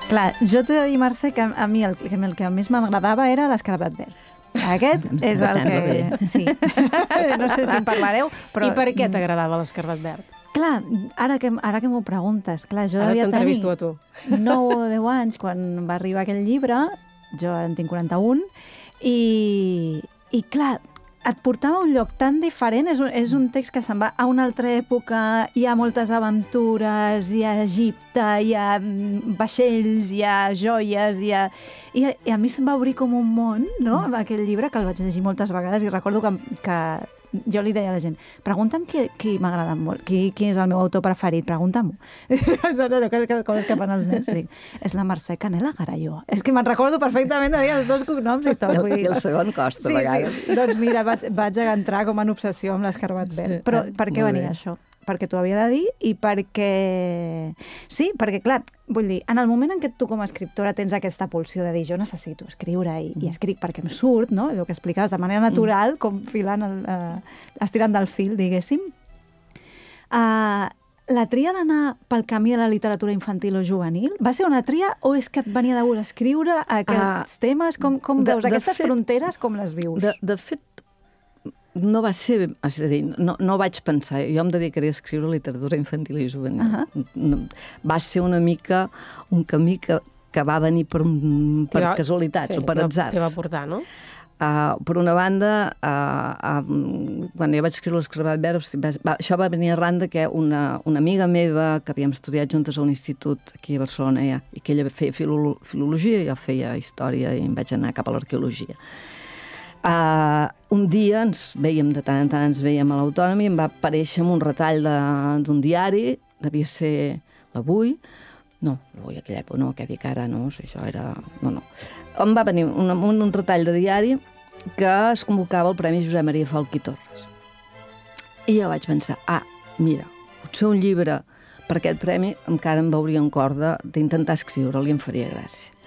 Clar, jo t'he de dir, Mercè, que a mi el que més m'agradava era l'Escarabat Verd. Aquest és el que... Sí. No sé si en parlareu, però... I per què t'agradava l'Escarabat Verd? Clar, ara que m'ho preguntes, clar, jo Ara devia tenir t'entrevisto a tu. 9 o 10 anys quan va arribar aquell llibre, jo ara en tinc 41, i clar, et portava a un lloc tan diferent, és un text que se'n va a una altra època, hi ha moltes aventures, hi ha Egipte, hi ha vaixells, hi ha joies, i a mi se'm va obrir com un món, no?, amb aquell llibre, que el vaig llegir moltes vegades, i recordo que jo li deia a la gent, pregunta'm qui m'agrada molt, qui és el meu autor preferit, pregunta-m'ho. Com que fan els nens, dic, és la Mercè Canela Garalló. És que me'n recordo perfectament de dir els dos cognoms i tot. I el segon costa, a vegades. Sí. Doncs mira, vaig entrar com en obsessió amb l'Escarabat Verd. Però per què venia això? Perquè t'ho havia de dir i perquè... Sí, perquè, clar, vull dir, en el moment en què tu com a escriptora tens aquesta pulsió de dir jo necessito escriure i escric perquè em surt, no?, allò que explicaves de manera natural, com filant, estirant del fil, diguéssim, la tria d'anar pel camí de la literatura infantil o juvenil va ser una tria o és que et venia de gust escriure aquests temes? Com veus aquestes fronteres, com les vius? De fet, no va ser... És a dir, no vaig pensar, jo em dedicaré a escriure literatura infantil i juvenil. Va ser una mica un camí que va venir per casualitats o per atzars. T'hi va portar, no? Per una banda, quan jo vaig escriure l'Escarabat Verd, això va venir arran que una amiga meva, que havíem estudiat juntes a l'institut aquí a Barcelona, i que ella feia filologia, jo feia història i em vaig anar cap a l'arqueologia. Un dia ens veiem, de tant en tant ens veiem a l'Autònom i em va aparèixer un retall d'un diari, devia ser l'Avui, no, l'Avui aquella època, no, què dic ara, no, si això era... No. Em va venir un retall de diari que es convocava el Premi Josep Maria Folch i Torres. I jo vaig pensar, mira, potser un llibre per aquest premi encara em veuria en corda d'intentar escriure-li i em faria gràcia.